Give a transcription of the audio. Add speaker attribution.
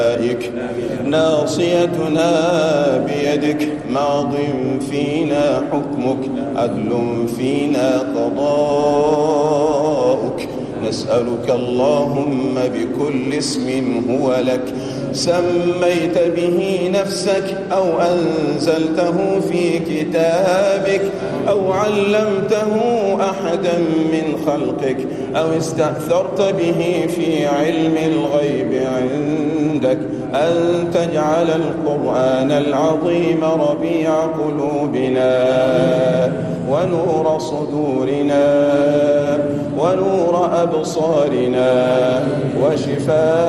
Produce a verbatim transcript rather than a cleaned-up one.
Speaker 1: ناصيتنا بيدك، ماض فينا حكمك، عدل فينا قضاؤك. نسألك اللهم بكل اسم هو لك سميت به نفسك أو أنزلته في كتابك أو علمته أحدا من خلقك أو استأثرت به في علم الغيب عندك أن تجعل القرآن العظيم ربيع قلوبنا ونور صدورنا ونور أبصارنا وشفاء